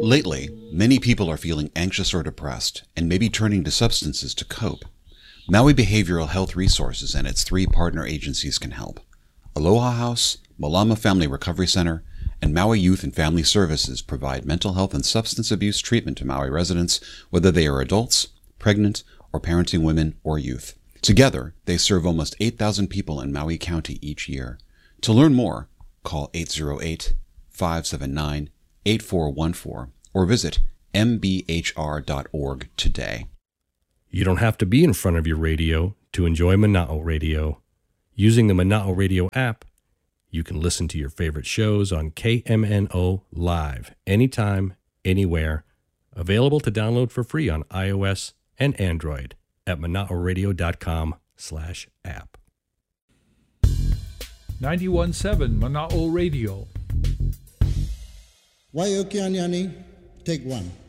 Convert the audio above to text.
Lately, many people are feeling anxious or depressed and may be turning to substances to cope. Maui Behavioral Health Resources and its 3 partner agencies can help. Aloha House, Malama Family Recovery Center, and Maui Youth and Family Services provide mental health and substance abuse treatment to Maui residents, whether they are adults, pregnant, or parenting women or youth. Together, they serve almost 8,000 people in Maui County each year. To learn more, call 808-579-8414 or visit mbhr.org today. You don't have to be in front of your radio to enjoy Mana'o Radio. Using the Mana'o Radio app, you can listen to your favorite shows on KMNO Live, anytime, anywhere. Available to download for free on iOS and Android at mana'oradio.com/app. 91.7 Mana'o Radio. Waiokianiani, take 1.